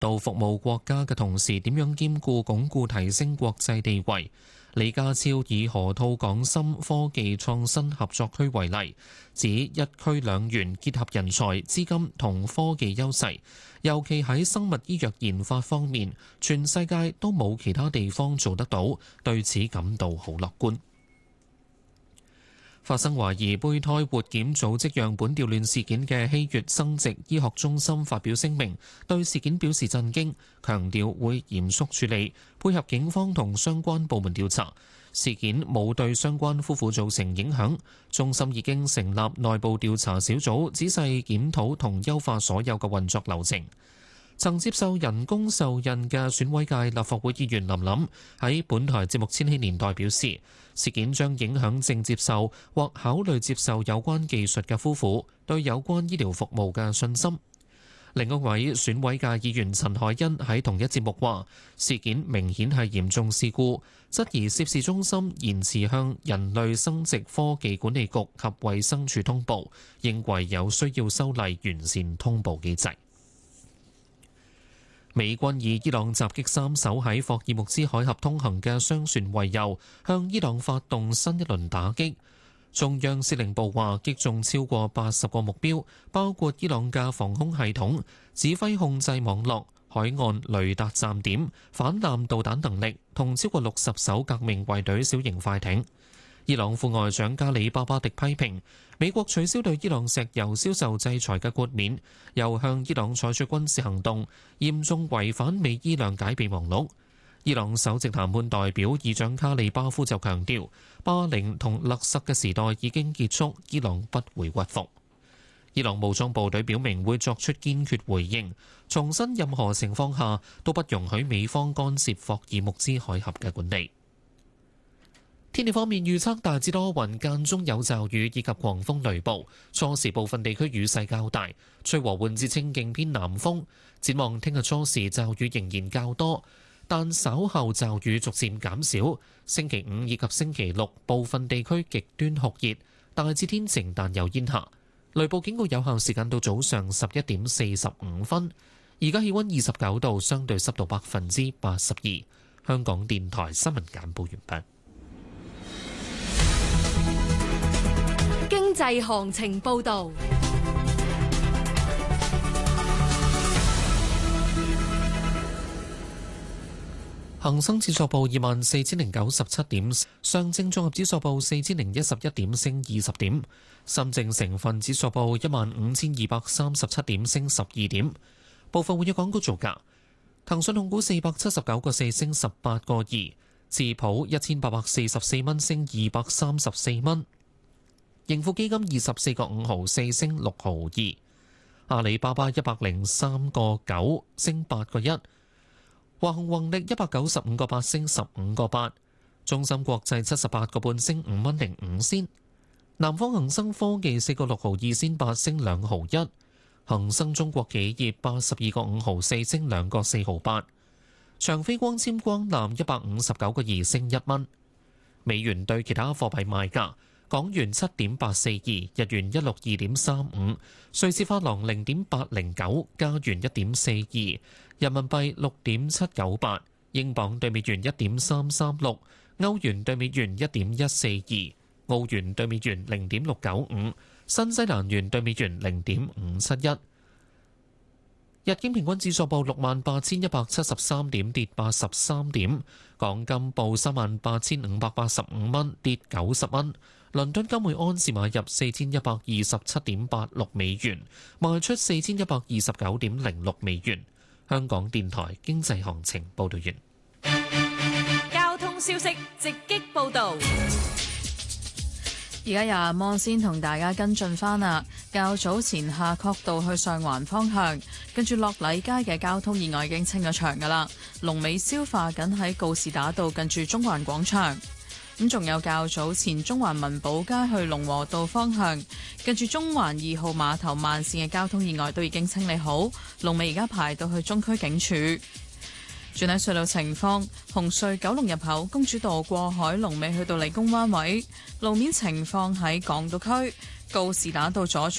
到服務國家嘅同時，點樣兼顧鞏固提升國際地位。李家超以河套港深科技創新合作區為例，指一區兩園結合人才、資金同科技優勢，尤其喺生物醫藥研發方面，全世界都冇其他地方做得到，對此感到好樂觀。發生懷疑胚胎活檢組織樣本調亂事件嘅希粵生殖醫學中心發表聲明，對事件表示震驚，強調會嚴肅處理，配合警方同相關部門調查。事件冇對相關夫婦造成影響，中心已經成立內部調查小組，仔細檢討同優化所有嘅運作流程。曾接受人工受孕嘅選委界立法會議員林琳喺本台節目《千禧年代》表示，事件將影響正接受或考慮接受有關技術嘅夫婦對有關醫療服務嘅信心。另一位選委界議員陳凱欣喺同一節目話，事件明顯係嚴重事故，質疑涉事中心延遲向人類生殖科技管理局及衛生署通報，認為有需要修例完善通報機制。美軍以伊朗襲擊3艘喺霍爾木茲海峽通行嘅商船為由，向伊朗發動新一輪打擊。中央司令部話擊中超過80個目標，包括伊朗嘅防空系統、指揮控制網絡、海岸雷達站點、反艦導彈能力同超過60艘革命衛隊小型快艇。伊朗副外長加里巴巴迪批評美國取消對伊朗石油銷售制裁嘅豁免，又向伊朗採取軍事行動，嚴重違反美伊諒解備忘錄。伊朗首席談判代表議長卡里巴夫就強調，巴凌同勒薩嘅時代已經結束，伊朗不會屈服。伊朗武裝部隊表明會作出堅決回應，重申任何情況下都不容許美方干涉霍爾木茲海峽嘅管理。天氣方面預測大致多雲，間中有驟雨以及狂風雷暴，初時部分地區雨勢較大，吹和緩至清勁偏南風。展望聽日初時驟雨仍然較多，但稍後驟雨逐漸減少。星期5以及星期6部分地區極端酷熱，大致天晴但有煙霞。雷暴警告有效時間到早上11點45分。而家氣溫29度，相對濕度82%。香港電台新聞簡報完畢。 經濟行情報導。 恒生指數報24,097點，上證綜合指數報4,011點，升20點；深證成分指數報15,237點，升12點。部分活躍港股造價：騰訊控股479個4升18個2，智普1,844蚊升234蚊。盈富基金24個5毫4升6毫2，阿里巴巴103個9升8個1，華虹宏力195個8升15個8，中芯國際78個半升5蚊05仙，南方恒生科技4個6毫2仙8升2毫1，恒生中國企業82個5毫4升2個4毫8，長飛光纖光纜159個2升1蚊。美元對其他貨幣賣價。港元7.842，日元162.35，瑞士法郎0.809，加元1.42，人民幣6.798，英鎊對美元1.336，歐元對美元1.142，澳元對美元0.695，新西蘭元對美元0.571。日經平均指數報68,173點，跌83點。港金報38,585蚊，跌90蚊。倫敦金每安士買入4127.86美元，賣出4129.06美元。香港電台經濟行情報道完。 交通消息直擊報道。 而家由阿摩先同大家跟進返啦。較早前夏慤道去上環方向，跟住樂禮街嘅交通意外已經清咗場噶啦，龍尾消化緊喺告士打道近住中環廣場。咁仲有較早前中環民寶街去龍和道方向，跟住中環2號碼頭慢線嘅交通意外都已經清理好，龍尾而家排到去中區警署。轉睇隧道情況，紅隧九龍入口公主道過海龍尾去到理工灣位，路面情況喺港島區告士打道左轉